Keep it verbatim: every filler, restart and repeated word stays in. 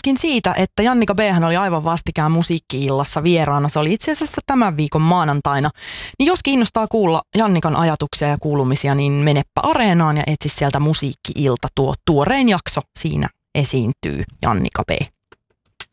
myöskin siitä, että Jannika B:hän oli aivan vastikään musiikki-illassa vieraana. Se oli itse asiassa tämän viikon maanantaina. Niin jos kiinnostaa kuulla Jannikan ajatuksia ja kuulumisia, niin menepä Areenaan ja etsi sieltä musiikki-ilta. Tuo tuorein jakso siinä esiintyy Jannika B.